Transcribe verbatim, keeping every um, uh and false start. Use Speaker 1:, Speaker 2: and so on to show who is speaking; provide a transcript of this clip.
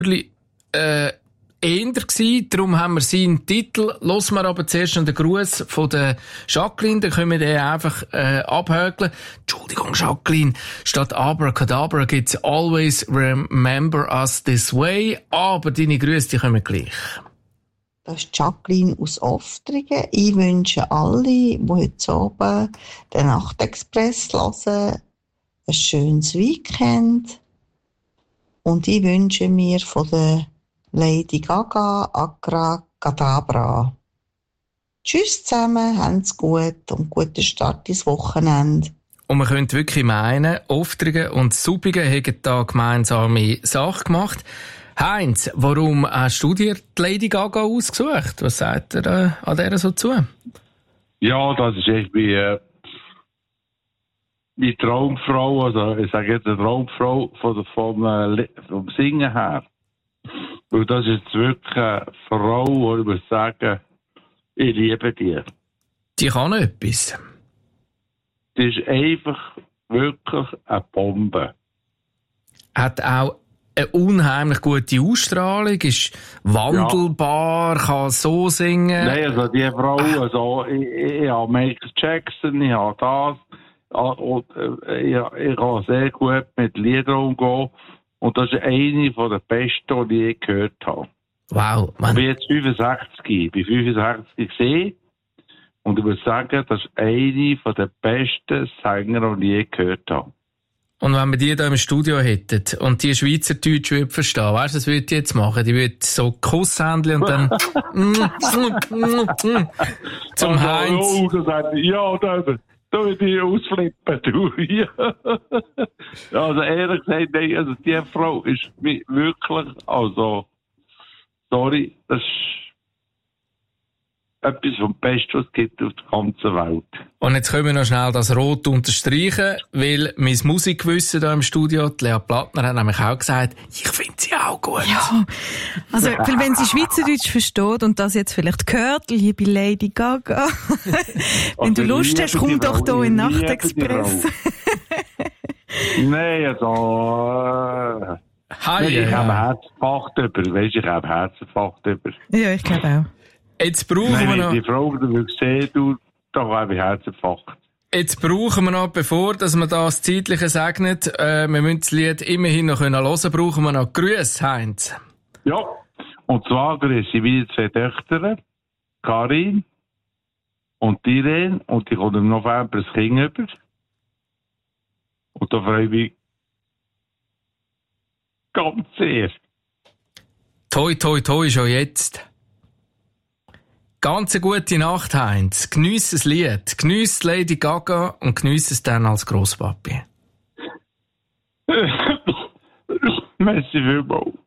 Speaker 1: äh, eher gewesen, darum haben wir seinen Titel. Hören wir aber zuerst noch den Gruß von der Jacqueline, dann können wir den einfach äh, abhökeln. Entschuldigung, Jacqueline, statt Abracadabra gibt's Always Remember Us This Way, aber deine Grüße, die kommen gleich.
Speaker 2: Das ist Jacqueline aus Oftringen. Ich wünsche alle, die heute oben den Nachtexpress hören, ein schönes Weekend. Und ich wünsche mir von der Lady Gaga Abracadabra. Tschüss zusammen, habt's gut und guten Start ins Wochenende.
Speaker 1: Und man könnte wirklich meinen, Oftringen und Suppigen haben da gemeinsame Sache gemacht. Heinz, warum hast du dir die Lady Gaga ausgesucht? Was sagt er äh, an der so zu?
Speaker 3: Ja, das ist echt wie, äh, wie Traumfrau, also ich sage jetzt eine Traumfrau von, vom, äh, vom Singen her. Weil das ist jetzt wirklich eine Frau, wo ich muss sagen, ich liebe die.
Speaker 1: Die kann etwas.
Speaker 3: Die ist einfach wirklich eine Bombe.
Speaker 1: Hat auch eine unheimlich gute Ausstrahlung, ist wandelbar, ja. Kann so singen.
Speaker 3: Nein, also die Frau, also ich, ich, ich habe Michael Jackson, ich habe das, und ich, ich kann sehr gut mit Liedern umgehen. Und das ist eine von der besten, die ich je gehört habe.
Speaker 1: Wow, Mann.
Speaker 3: Ich bin jetzt fünfundsechzig, ich bin fünfundsechzig gesehen. Und ich würde sagen, das ist eine von der besten Sänger, die ich je gehört habe.
Speaker 1: Und wenn wir die da im Studio hätten und die Schweizerdeutsch würde verstehen, weißt du, was würde die jetzt machen? Die würde so Kusshändchen und dann zum
Speaker 3: also,
Speaker 1: Heinz.
Speaker 3: Oh, das sagt, ja, da, da würde ich ausflippen, du. Ja, also ehrlich gesagt, nein, also die Frau ist wirklich, also, sorry, das ist etwas vom Besten, was es gibt auf der ganzen Welt.
Speaker 1: Und jetzt können wir noch schnell das Rot unterstreichen, weil mein Musikgewissen hier im Studio, die Lea Plattner, hat nämlich auch gesagt, ich finde sie auch gut.
Speaker 4: Ja, also weil wenn sie Schweizerdeutsch versteht und das jetzt vielleicht hört, liebe Lady Gaga, wenn du Lust hast, komm doch hier in Nachtexpress.
Speaker 3: Nein, also... Äh,
Speaker 1: Hi,
Speaker 3: ich
Speaker 1: ja.
Speaker 3: habe Herzinfarkt über, weißt du, ich habe Herzinfarkt über.
Speaker 4: Ja, ich glaube auch.
Speaker 1: Jetzt brauchen
Speaker 3: Nein,
Speaker 1: wir noch...
Speaker 3: die Frau, die du siehst, du, da habe ich Herzinfarkt.
Speaker 1: Jetzt brauchen wir noch, bevor dass wir das Zeitliche segnen, äh, wir müssen das Lied immerhin noch hören können, brauchen wir noch Grüße, Heinz.
Speaker 3: Ja, und zwar grüße ich meine zwei Töchter, Karin und Irene, und die kommt im November das Kind über. Und da freue ich mich ganz sehr.
Speaker 1: Toi, toi, toi, schon jetzt. Ganz eine gute Nacht, Heinz. Geniess das Lied, geniess Lady Gaga und geniess es dann als Grosspapi.
Speaker 3: Merci vielmals.